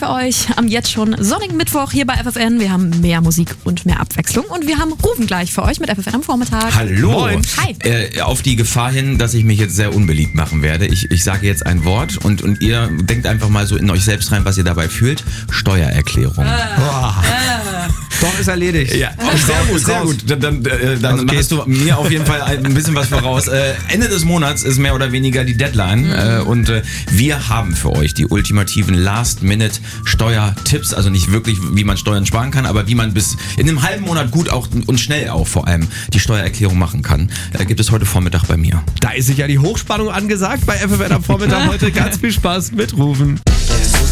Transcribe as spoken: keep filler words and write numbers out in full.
für euch am jetzt schon sonnigen Mittwoch hier bei F F N. Wir haben mehr Musik und mehr Abwechslung und wir haben Rufen gleich für euch mit F F N am Vormittag. Hallo. Moin. Hi. Äh, auf die Gefahr hin, dass ich mich jetzt sehr unbeliebt machen werde. Ich, ich sage jetzt ein Wort und, und ihr denkt einfach mal so in euch selbst rein, was ihr dabei fühlt. Steuererklärung. Äh, Boah. äh. Doch, ist erledigt. Ja, oh, sehr gut, sehr gut. Dann, dann, äh, dann Also hast du mir auf jeden Fall ein bisschen was voraus. Äh, Ende des Monats ist mehr oder weniger die Deadline. Mhm. Äh, und äh, wir haben für euch die ultimativen Last-Minute-Steuertipps. Also nicht wirklich, wie man Steuern sparen kann, aber wie man bis in einem halben Monat gut auch und schnell auch vor allem die Steuererklärung machen kann. Äh, gibt es heute Vormittag bei mir. Da ist sicher die Hochspannung angesagt bei F F N am Vormittag heute. Ganz viel Spaß mit Rufen.